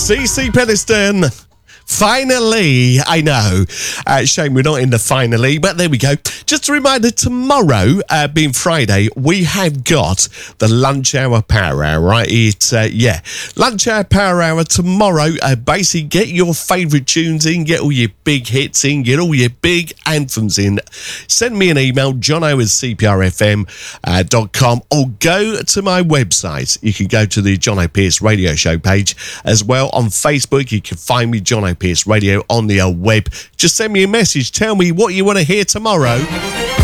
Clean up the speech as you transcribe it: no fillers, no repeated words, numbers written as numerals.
CC Peniston. Finally, I know. Shame we're not in the finally, but there we go. Just a reminder, tomorrow, being Friday, we have got the lunch hour power hour, right? It's, lunch hour power hour tomorrow. Basically, get your favourite tunes in, get all your big hits in, get all your big anthems in. Send me an email, jono@cprfm.com, or go to my website. You can go to the John O'Pearce radio show page as well. On Facebook, you can find me, John O'Pearce Radio, on the web. Just send me a message. Tell me what you want to hear tomorrow.